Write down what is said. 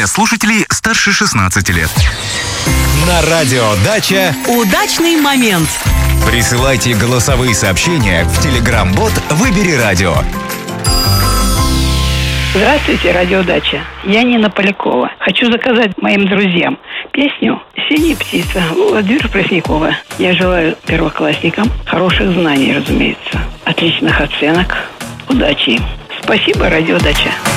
для слушателей старше 16 лет. На радио «Дача» удачный момент. Присылайте голосовые сообщения в Telegram-бот «Выбери радио». Здравствуйте, радиодача. Я Нина Полякова. Хочу заказать моим друзьям песню «Синяя птица» Владимира Преснякова. Я желаю первоклассникам хороших знаний, разумеется, отличных оценок, удачи им. Спасибо, радиодача.